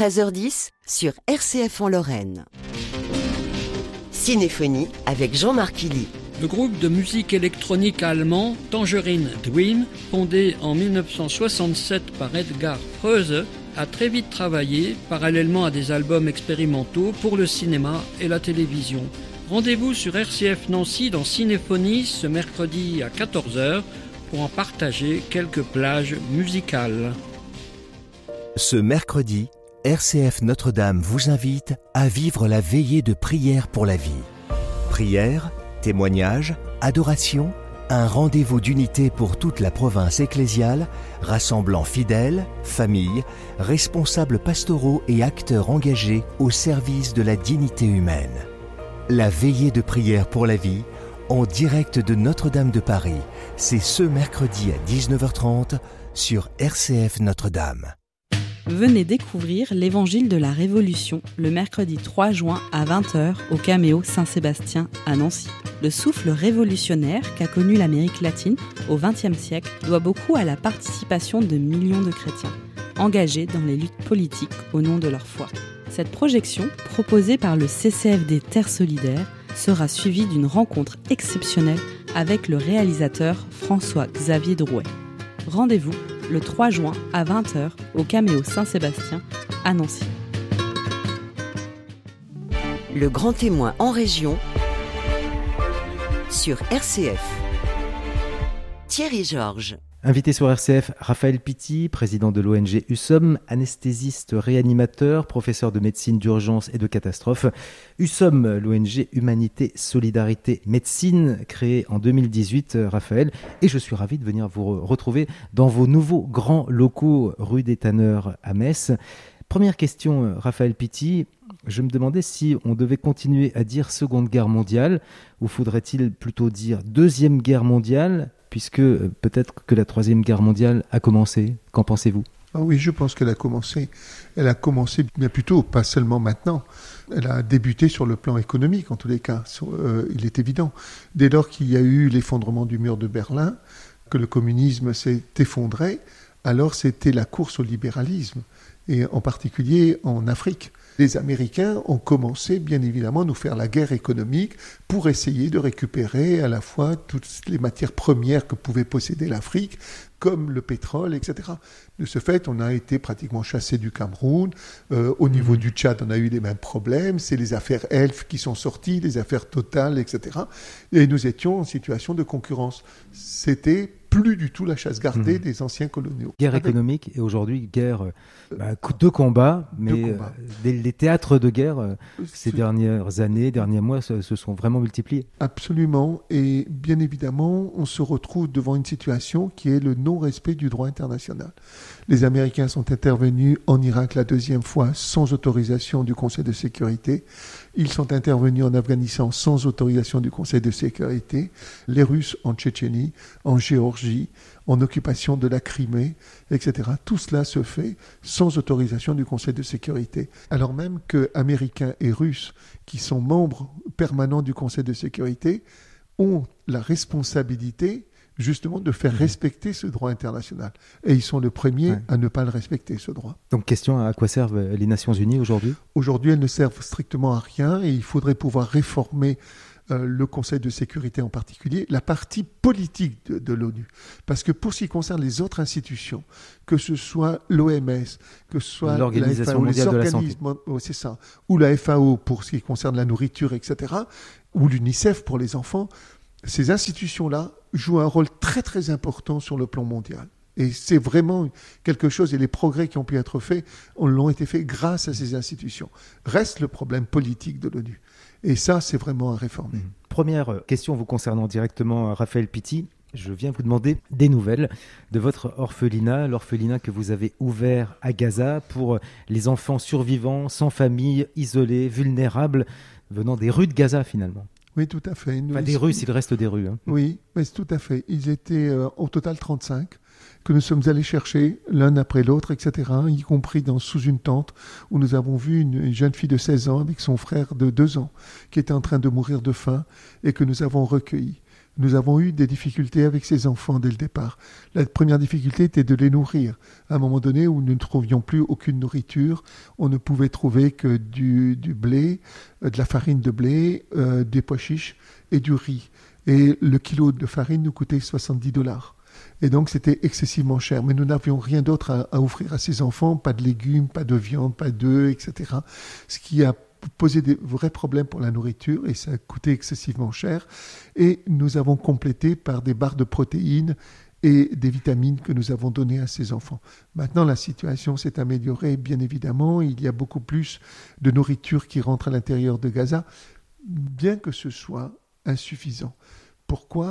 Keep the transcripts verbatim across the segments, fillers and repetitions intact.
treize heures dix sur R C F en Lorraine. Cinéphonie avec Jean-Marc Illy. Le groupe de musique électronique allemand Tangerine Dream, fondé en dix-neuf cent soixante-sept par Edgar Froese, a très vite travaillé, parallèlement à des albums expérimentaux, pour le cinéma et la télévision. Rendez-vous sur R C F Nancy dans Cinéphonie ce mercredi à quatorze heures pour en partager quelques plages musicales. Ce mercredi, R C F Notre-Dame vous invite à vivre la veillée de prière pour la vie. Prière, témoignage, adoration, un rendez-vous d'unité pour toute la province ecclésiale, rassemblant fidèles, familles, responsables pastoraux et acteurs engagés au service de la dignité humaine. La veillée de prière pour la vie, en direct de Notre-Dame de Paris, c'est ce mercredi à dix-neuf heures trente sur R C F Notre-Dame. Venez découvrir l'Évangile de la Révolution le mercredi trois juin à vingt heures au Caméo Saint-Sébastien à Nancy. Le souffle révolutionnaire qu'a connu l'Amérique latine au vingtième siècle doit beaucoup à la participation de millions de chrétiens, engagés dans les luttes politiques au nom de leur foi. Cette projection, proposée par le C C F D Terre Solidaire, sera suivie d'une rencontre exceptionnelle avec le réalisateur François-Xavier Drouet. Rendez-vous le trois juin à vingt heures au Caméo Saint-Sébastien à Nancy. Le grand témoin en région sur R C F. Thierry Georges. Invité sur R C F, Raphaël Pitti, président de l'O N G USOM, anesthésiste réanimateur, professeur de médecine d'urgence et de catastrophe. USOM, l'O N G Humanité, Solidarité, Médecine, créée en deux mille dix-huit, Raphaël. Et je suis ravi de venir vous retrouver dans vos nouveaux grands locaux rue des Tanneurs à Metz. Première question, Raphaël Pitti. Je me demandais si on devait continuer à dire Seconde Guerre mondiale, ou faudrait-il plutôt dire Deuxième Guerre mondiale, puisque euh, peut-être que la Troisième Guerre mondiale a commencé. Qu'en pensez-vous ? Ah oui, je pense qu'elle a commencé. Elle a commencé bien plus tôt, pas seulement maintenant. Elle a débuté sur le plan économique, en tous les cas. Euh, il est évident. Dès lors qu'il y a eu l'effondrement du mur de Berlin, que le communisme s'est effondré, alors c'était la course au libéralisme, et en particulier en Afrique. Les Américains ont commencé, bien évidemment, à nous faire la guerre économique pour essayer de récupérer à la fois toutes les matières premières que pouvait posséder l'Afrique, comme le pétrole, et cetera. De ce fait, on a été pratiquement chassé du Cameroun. Euh, au niveau mmh. du Tchad, on a eu les mêmes problèmes. C'est les affaires Elf qui sont sorties, les affaires Total, et cetera. Et nous étions en situation de concurrence. C'était plus du tout la chasse gardée mmh. des anciens coloniaux. Guerre Avec... économique et aujourd'hui guerre bah, de combat, mais de combat. Euh, les, les théâtres de guerre euh, ces dernières années, derniers mois se, se sont vraiment multipliés. Absolument, et bien évidemment, on se retrouve devant une situation qui est le non-respect du droit international. Les Américains sont intervenus en Irak la deuxième fois sans autorisation du Conseil de sécurité. Ils sont intervenus en Afghanistan sans autorisation du Conseil de sécurité. Les Russes en Tchétchénie, en Géorgie, en occupation de la Crimée, et cetera. Tout cela se fait sans autorisation du Conseil de sécurité. Alors même que Américains et Russes, qui sont membres permanents du Conseil de sécurité, ont la responsabilité justement de faire respecter ce droit international. Et ils sont les premiers ouais. à ne pas le respecter, ce droit. Donc, question, à quoi servent les Nations Unies aujourd'hui ? Aujourd'hui, elles ne servent strictement à rien et il faudrait pouvoir réformer euh, le Conseil de sécurité en particulier, la partie politique de, de l'ONU. Parce que pour ce qui concerne les autres institutions, que ce soit l'O M S, que ce soit l'Organisation la F A O, mondiale les de la santé. Oh, c'est ça, ou la F A O pour ce qui concerne la nourriture, et cetera, ou l'UNICEF pour les enfants, ces institutions-là jouent un rôle très très important sur le plan mondial. Et c'est vraiment quelque chose, et les progrès qui ont pu être faits, l'ont été faits grâce à ces institutions. Reste le problème politique de l'ONU. Et ça, c'est vraiment à réformer. Mmh. Première question vous concernant directement, Raphaël Pitti. Je viens vous demander des nouvelles de votre orphelinat, l'orphelinat que vous avez ouvert à Gaza pour les enfants survivants, sans famille, isolés, vulnérables, venant des rues de Gaza finalement. Oui, tout à fait. Nous, enfin, des rues, s'il reste des rues. Hein. Oui, mais c'est tout à fait. Ils étaient euh, au total trente-cinq que nous sommes allés chercher l'un après l'autre, et cetera, y compris dans, sous une tente où nous avons vu une, une jeune fille de seize ans avec son frère de deux ans qui était en train de mourir de faim et que nous avons recueilli. nous avons eu des difficultés avec ces enfants dès le départ. La première difficulté était de les nourrir. À un moment donné où nous ne trouvions plus aucune nourriture, on ne pouvait trouver que du, du blé, euh, de la farine de blé, euh, des pois chiches et du riz. Et le kilo de farine nous coûtait soixante-dix dollars. Et donc, c'était excessivement cher. Mais nous n'avions rien d'autre à, à offrir à ces enfants, pas de légumes, pas de viande, pas d'œufs, et cetera. Ce qui a posé des vrais problèmes pour la nourriture et ça a coûté excessivement cher. Et nous avons complété par des barres de protéines et des vitamines que nous avons données à ces enfants. Maintenant, la situation s'est améliorée, bien évidemment. Il y a beaucoup plus de nourriture qui rentre à l'intérieur de Gaza, bien que ce soit insuffisant. Pourquoi ?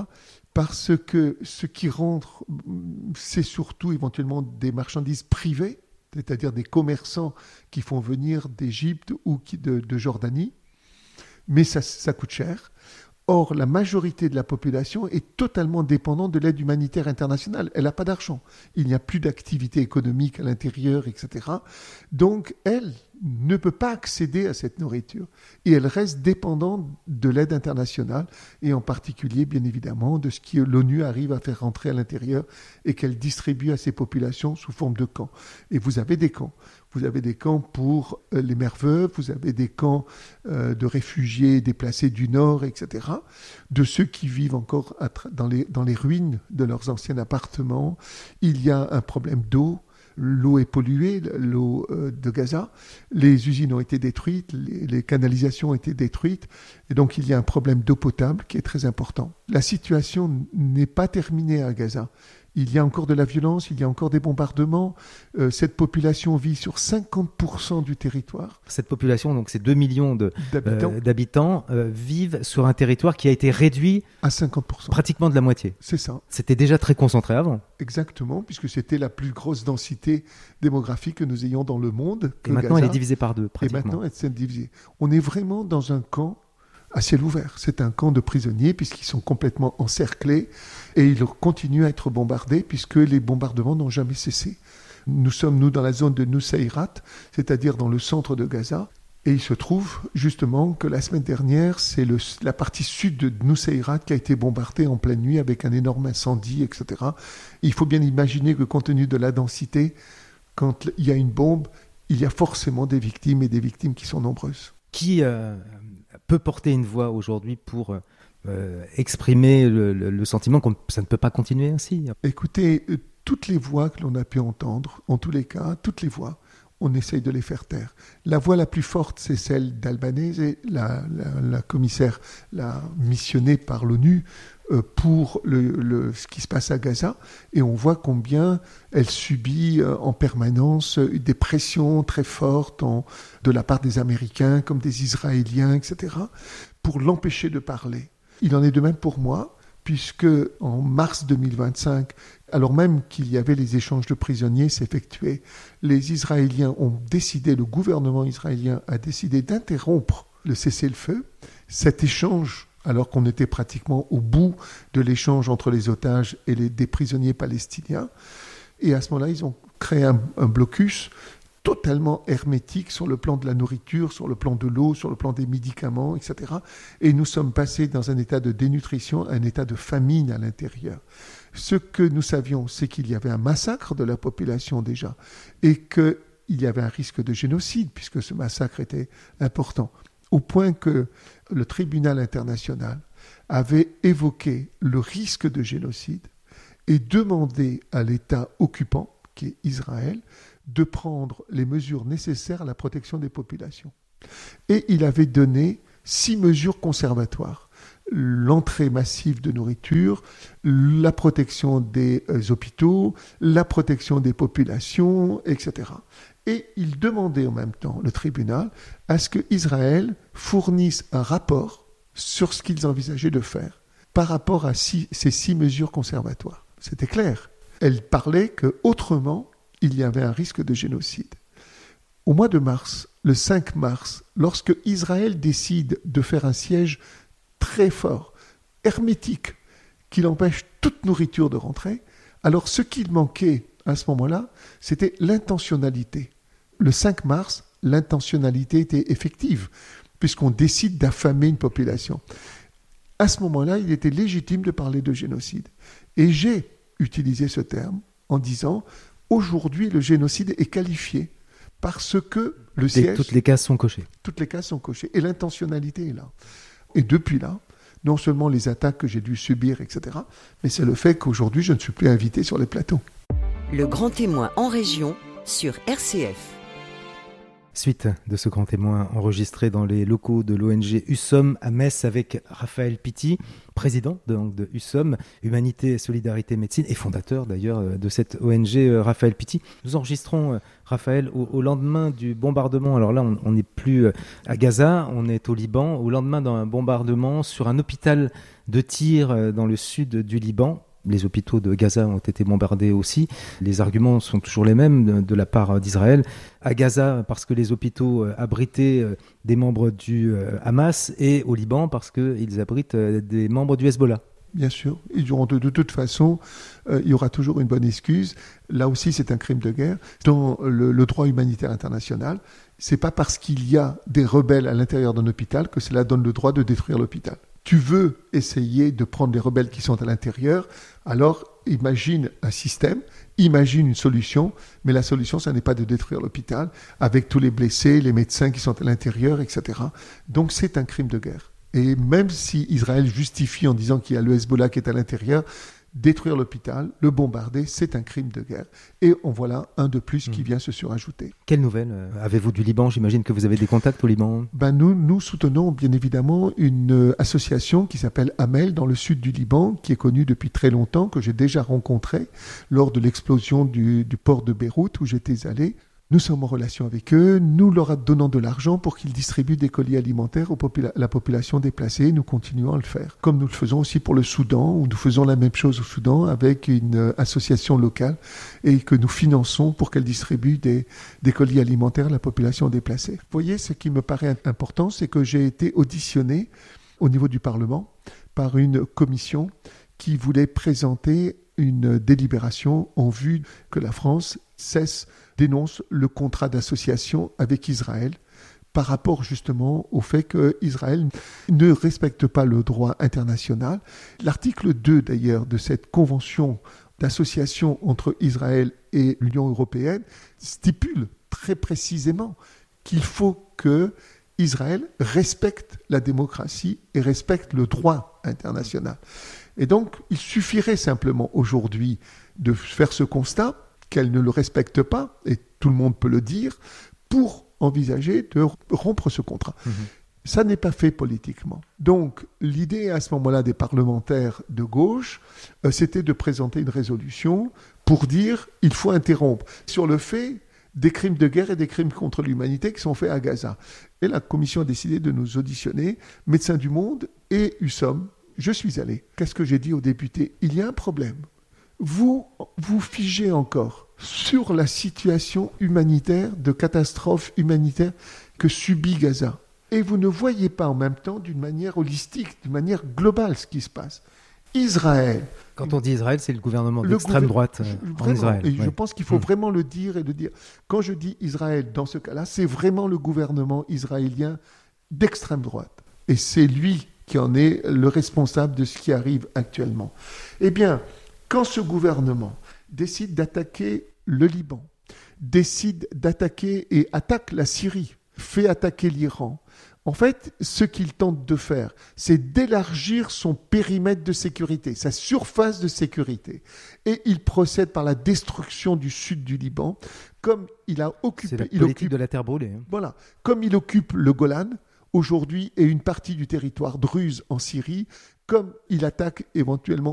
Parce que ce qui rentre, c'est surtout éventuellement des marchandises privées, c'est-à-dire des commerçants qui font venir d'Égypte ou qui, de, de Jordanie, mais ça, ça coûte cher. Or, la majorité de la population est totalement dépendante de l'aide humanitaire internationale. Elle n'a pas d'argent. Il n'y a plus d'activité économique à l'intérieur, et cetera. Donc, elle ne peut pas accéder à cette nourriture. Et elle reste dépendante de l'aide internationale, et en particulier, bien évidemment, de ce que l'ONU arrive à faire rentrer à l'intérieur et qu'elle distribue à ces populations sous forme de camps. Et vous avez des camps. Vous avez des camps pour les mères veuves, vous avez des camps euh, de réfugiés déplacés du Nord, et cetera, de ceux qui vivent encore dans les, dans les ruines de leurs anciens appartements. Il y a un problème d'eau. L'eau est polluée, l'eau euh, de Gaza. Les usines ont été détruites, les, les canalisations ont été détruites. Et donc, il y a un problème d'eau potable qui est très important. La situation n'est pas terminée à Gaza. Il y a encore de la violence, il y a encore des bombardements. Euh, cette population vit sur cinquante pour cent du territoire. Cette population, donc ces deux millions de, d'habitants, euh, d'habitants euh, vivent sur un territoire qui a été réduit à cinquante pour cent. Pratiquement de la moitié. C'est ça. C'était déjà très concentré avant. Exactement, puisque c'était la plus grosse densité démographique que nous ayons dans le monde. Et maintenant, Gaza. Elle est divisée par deux, pratiquement. Et maintenant, elle s'est divisée. On est vraiment dans un camp à ciel ouvert. C'est un camp de prisonniers puisqu'ils sont complètement encerclés et ils continuent à être bombardés puisque les bombardements n'ont jamais cessé. Nous sommes, nous, dans la zone de Nusayrat, c'est-à-dire dans le centre de Gaza. Et il se trouve justement que la semaine dernière, c'est le, la partie sud de Nusayrat qui a été bombardée en pleine nuit avec un énorme incendie, et cetera. Il faut bien imaginer que compte tenu de la densité, quand il y a une bombe, il y a forcément des victimes et des victimes qui sont nombreuses. Qui euh, peut porter une voix aujourd'hui pour euh, exprimer le, le, le sentiment que ça ne peut pas continuer ainsi ? Écoutez, euh, toutes les voix que l'on a pu entendre, en tous les cas, toutes les voix, on essaye de les faire taire. La voix la plus forte, c'est celle d'Albanese, la, la, la commissaire, la missionnée par l'ONU euh, pour le, le, ce qui se passe à Gaza. Et on voit combien elle subit euh, en permanence des pressions très fortes en, de la part des Américains, comme des Israéliens, et cetera, pour l'empêcher de parler. Il en est de même pour moi, puisque en mars deux mille vingt-cinq, alors même qu'il y avait les échanges de prisonniers s'effectuaient, les Israéliens ont décidé, le gouvernement israélien a décidé d'interrompre le cessez-le-feu. Cet échange, alors qu'on était pratiquement au bout de l'échange entre les otages et les, des prisonniers palestiniens, et à ce moment-là, ils ont créé un, un blocus totalement hermétique sur le plan de la nourriture, sur le plan de l'eau, sur le plan des médicaments, et cetera. Et nous sommes passés dans un état de dénutrition, un état de famine à l'intérieur. Ce que nous savions, c'est qu'il y avait un massacre de la population déjà, et qu'il y avait un risque de génocide, puisque ce massacre était important, au point que le tribunal international avait évoqué le risque de génocide et demandé à l'État occupant, qui est Israël, de prendre les mesures nécessaires à la protection des populations. Et il avait donné six mesures conservatoires. L'entrée massive de nourriture, la protection des euh, hôpitaux, la protection des populations, et cetera. Et il demandait en même temps, le tribunal, à ce qu'Israël fournisse un rapport sur ce qu'ils envisageaient de faire par rapport à six, ces six mesures conservatoires. C'était clair. Elle parlait qu'autrement, il y avait un risque de génocide. Au mois de mars, le cinq mars, lorsque Israël décide de faire un siège très fort, hermétique, qu'il empêche toute nourriture de rentrer, alors ce qu'il manquait à ce moment-là, c'était l'intentionnalité. Le cinq mars, l'intentionnalité était effective, puisqu'on décide d'affamer une population. à ce moment-là, il était légitime de parler de génocide. Et j'ai utilisé ce terme en disant, aujourd'hui, le génocide est qualifié parce que le Et siège... toutes les cases sont cochées. Toutes les cases sont cochées. Et l'intentionnalité est là. Et depuis là, non seulement les attaques que j'ai dû subir, et cetera, mais c'est le fait qu'aujourd'hui, je ne suis plus invité sur les plateaux. Le grand témoin en région sur R C F. Suite de ce grand témoin enregistré dans les locaux de l'O N G U S O M à Metz avec Raphaël Pitti, président de, donc, de U S O M, Humanité, Solidarité, Médecine, et fondateur d'ailleurs de cette O N G, Raphaël Pitti. Nous enregistrons, Raphaël, au, au lendemain du bombardement. Alors là, on n'est plus à Gaza, on est au Liban, au lendemain d'un bombardement sur un hôpital de Tyr dans le sud du Liban. Les hôpitaux de Gaza ont été bombardés aussi. Les arguments sont toujours les mêmes de, de la part d'Israël. À Gaza, parce que les hôpitaux abritaient des membres du Hamas, et au Liban, parce qu'ils abritent des membres du Hezbollah. Bien sûr, ils diront de, de toute façon, euh, il y aura toujours une bonne excuse. Là aussi, c'est un crime de guerre. Dans le, le droit humanitaire international, c'est pas parce qu'il y a des rebelles à l'intérieur d'un hôpital que cela donne le droit de détruire l'hôpital. Tu veux essayer de prendre les rebelles qui sont à l'intérieur, alors imagine un système, imagine une solution, mais la solution, ça n'est pas de détruire l'hôpital, avec tous les blessés, les médecins qui sont à l'intérieur, et cetera. Donc c'est un crime de guerre. Et même si Israël justifie en disant qu'il y a le Hezbollah qui est à l'intérieur, détruire l'hôpital, le bombarder, c'est un crime de guerre. Et en voilà un de plus qui vient se surajouter. Quelles nouvelles avez-vous du Liban ? J'imagine que vous avez des contacts au Liban. Ben nous, nous soutenons bien évidemment une association qui s'appelle Amel dans le sud du Liban, qui est connue depuis très longtemps, que j'ai déjà rencontrée lors de l'explosion du, du port de Beyrouth où j'étais allé. Nous sommes en relation avec eux, nous leur donnons de l'argent pour qu'ils distribuent des colis alimentaires à popula- la population déplacée. Nous continuons à le faire. Comme nous le faisons aussi pour le Soudan, où nous faisons la même chose au Soudan avec une association locale et que nous finançons pour qu'elle distribue des, des colis alimentaires à la population déplacée. Vous voyez, ce qui me paraît important, c'est que j'ai été auditionné au niveau du Parlement par une commission qui voulait présenter une délibération en vue que la France cesse, dénonce le contrat d'association avec Israël par rapport justement au fait qu'Israël ne respecte pas le droit international. L'article deux d'ailleurs de cette convention d'association entre Israël et l'Union européenne stipule très précisément qu'il faut que Israël respecte la démocratie et respecte le droit international. Et donc, il suffirait simplement aujourd'hui de faire ce constat qu'elle ne le respecte pas, et tout le monde peut le dire, pour envisager de rompre ce contrat. Mmh. Ça n'est pas fait politiquement. Donc, l'idée à ce moment-là des parlementaires de gauche, euh, c'était de présenter une résolution pour dire il faut interrompre sur le fait des crimes de guerre et des crimes contre l'humanité qui sont faits à Gaza. Et la commission a décidé de nous auditionner, Médecins du Monde et U S O M. Je suis allé. Qu'est-ce que j'ai dit aux députés ? Il y a un problème. Vous vous figez encore sur la situation humanitaire, de catastrophe humanitaire que subit Gaza. Et vous ne voyez pas en même temps d'une manière holistique, d'une manière globale ce qui se passe. Israël. Quand on dit Israël, c'est le gouvernement d'extrême droite euh, vraiment, en Israël. Et ouais. je pense qu'il faut mmh. vraiment le dire et le dire. Quand je dis Israël, dans ce cas-là, c'est vraiment le gouvernement israélien d'extrême droite. Et c'est lui qui en est le responsable de ce qui arrive actuellement. Eh bien, quand ce gouvernement décide d'attaquer le Liban, décide d'attaquer et attaque la Syrie, fait attaquer l'Iran, en fait, ce qu'il tente de faire, c'est d'élargir son périmètre de sécurité, sa surface de sécurité. Et il procède par la destruction du sud du Liban, comme il a occupé... C'est la il politique occupe, de la terre brûlée. Hein. Voilà. Comme il occupe le Golan, aujourd'hui, et une partie du territoire druze en Syrie, comme il attaque éventuellement